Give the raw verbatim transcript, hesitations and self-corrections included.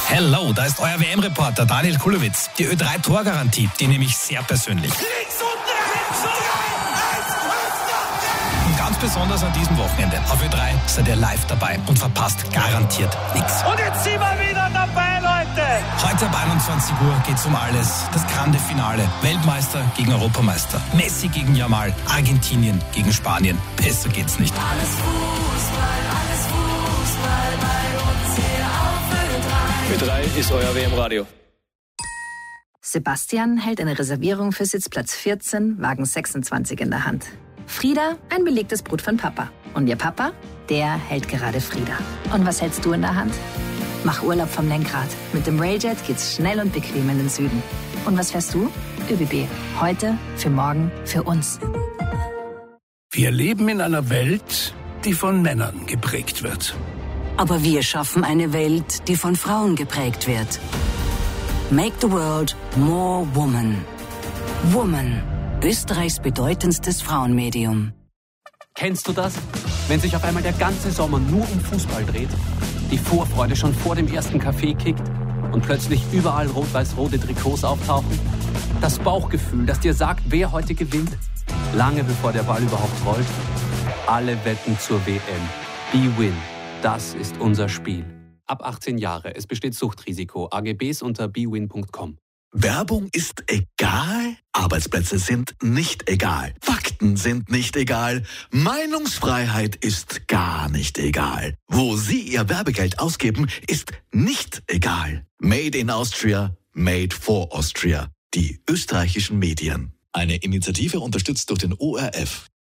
Hello, da ist euer W M-Reporter Daniel Kulowitz. Die Ö drei Torgarantie, die nehme ich sehr persönlich. Links und rechts Und ganz besonders an diesem Wochenende. Auf Ö drei seid ihr live dabei und verpasst garantiert nichts. und jetzt sind wir wieder dabei, Leute. Heute ab einundzwanzig Uhr geht's um alles. Das grande Finale. Weltmeister gegen Europameister. Messi gegen Jamal. Argentinien gegen Spanien. Besser geht's nicht. Alles Fußball, alles Fußball bei uns hier auf Ö drei. Ö drei ist euer W M-Radio. Sebastian hält eine Reservierung für Sitzplatz vierzehn, Wagen sechsundzwanzig in der Hand. Frieda ein belegtes Brot von Papa. Und ihr Papa, der hält gerade Frieda. Und was hältst du in der Hand? Mach Urlaub vom Lenkrad. Mit dem Railjet geht's schnell und bequem in den Süden. Und was fährst du? ÖBB. Heute, für morgen, für uns. Wir leben in einer Welt, die von Männern geprägt wird. Aber wir schaffen eine Welt, die von Frauen geprägt wird. Make the world more woman. Woman. Österreichs bedeutendstes Frauenmedium. Kennst du das? Wenn sich auf einmal der ganze Sommer nur um Fußball dreht, die Vorfreude schon vor dem ersten Kaffee kickt und plötzlich überall rot-weiß-rote Trikots auftauchen? Das Bauchgefühl, das dir sagt, wer heute gewinnt? Lange bevor der Ball überhaupt rollt? Alle wetten zur W M. B-Win. Das ist unser Spiel. Ab achtzehn Jahre. Es besteht Suchtrisiko. A G Bs unter b win punkt com. Werbung ist egal, Arbeitsplätze sind nicht egal, Fakten sind nicht egal, Meinungsfreiheit ist gar nicht egal. Wo Sie Ihr Werbegeld ausgeben, ist nicht egal. Made in Austria, made for Austria. Die österreichischen Medien. Eine Initiative unterstützt durch den O R F.